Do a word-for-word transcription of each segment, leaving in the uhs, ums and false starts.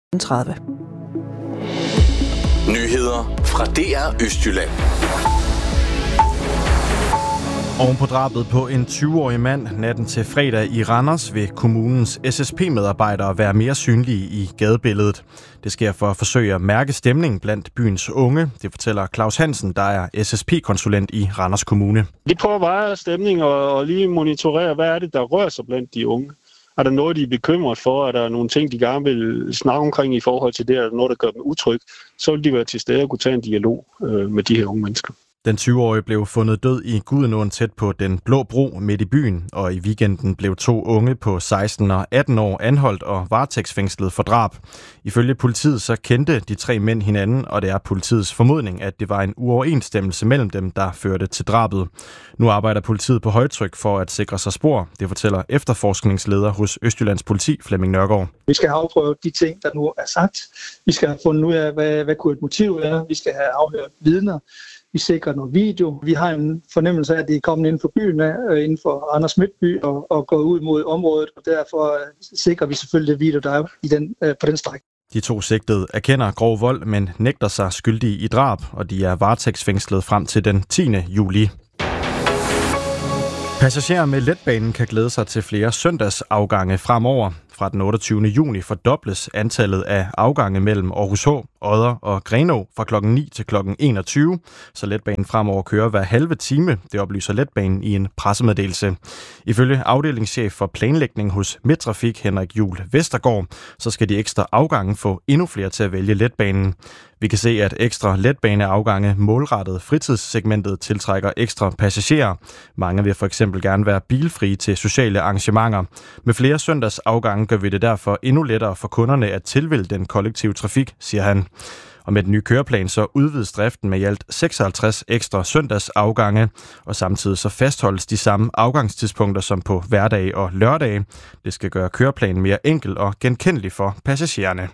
tredive. Nyheder fra D R Østjylland. Oven på drabet på en tyve-årig mand natten til fredag i Randers vil kommunens S S P-medarbejdere være mere synlige i gadebilledet. Det sker for at forsøge at mærke stemningen blandt byens unge. Det fortæller Claus Hansen, der er S S P-konsulent i Randers Kommune. De prøver at veje stemning og, og lige monitorere, hvad er det, der rører sig blandt de unge. Er der noget, de er bekymret for? Er der nogle ting, de gerne vil snakke omkring i forhold til det? Er der noget, der gør dem utryg? Så vil de være til stede og kunne tage en dialog øh, med de her unge mennesker. Den tyve-årige blev fundet død i Gudenåen tæt på Den Blå Bro midt i byen, og i weekenden blev to unge på seksten og atten år anholdt og varetægtsfængslet for drab. Ifølge politiet så kendte de tre mænd hinanden, og det er politiets formodning, at det var en uoverensstemmelse mellem dem, der førte til drabet. Nu arbejder politiet på højtryk for at sikre sig spor. Det fortæller efterforskningsleder hos Østjyllands Politi, Flemming Nørgaard. Vi skal have afprøvet de ting, der nu er sagt. Vi skal have fundet ud af, hvad, hvad kunne et motiv være. Vi skal have afhørt vidner. Vi sikrer noget video. Vi har en fornemmelse af, at det er kommet inden for byen, inden for Randers Midtby, og, og går ud mod området, og derfor sikrer vi selvfølgelig det video, der er i den, på den stræk. De to sigtede erkender grov vold, men nægter sig skyldige i drab, og de er varetægtsfængslet frem til den tiende juli. Passagerer med letbanen kan glæde sig til flere søndagsafgange fremover. Fra den otteogtyvende juni fordobles antallet af afgange mellem Aarhus H, Odder og Grenaa fra klokken ni til klokken enogtyve, så letbanen fremover kører hver halve time. Det oplyser letbanen i en pressemeddelelse. Ifølge afdelingschef for planlægning hos Midtrafik, Henrik Juhl Vestergaard, så skal de ekstra afgange få endnu flere til at vælge letbanen. Vi kan se, at ekstra letbaneafgange målrettet fritidssegmentet tiltrækker ekstra passagerer. Mange vil for eksempel gerne være bilfrie til sociale arrangementer. Med flere søndagsafgange gør vi det derfor endnu lettere for kunderne at tilvælge den kollektive trafik, siger han. Og med den nye køreplan så udvides driften med i alt seksoghalvtreds ekstra søndagsafgange, og samtidig så fastholdes de samme afgangstidspunkter som på hverdage og lørdage. Det skal gøre køreplanen mere enkel og genkendelig for passagererne.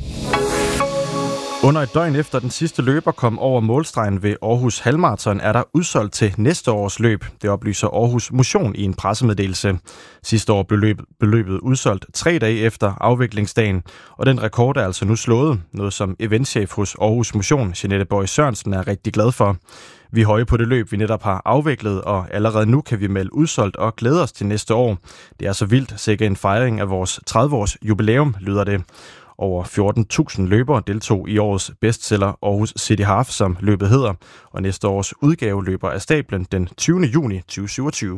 Under et døgn efter den sidste løber kom over målstregen ved Aarhus Halvmarathon, er der udsolgt til næste års løb. Det oplyser Aarhus Motion i en pressemeddelelse. Sidste år blev løbet, løbet udsolgt tre dage efter afviklingsdagen, og den rekord er altså nu slået. Noget som eventchef hos Aarhus Motion, Jeanette Boy Sørensen, er rigtig glad for. Vi er høje på det løb, vi netop har afviklet, og allerede nu kan vi melde udsolgt og glæde os til næste år. Det er så vildt, sikkert en fejring af vores tredive-års jubilæum, lyder det. Over fjorten tusind løbere deltog i årets bestseller Aarhus City Half, som løbet hedder, og næste års udgave løber af stablen den tyvende juni to tusind syvogtyve.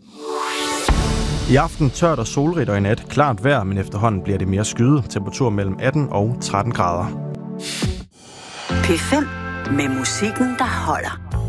I aften tørt og solrigt og i nat klart vejr, men efterhånden bliver det mere skyet. Temperatur mellem atten og tretten grader. P fem med musikken, der holder.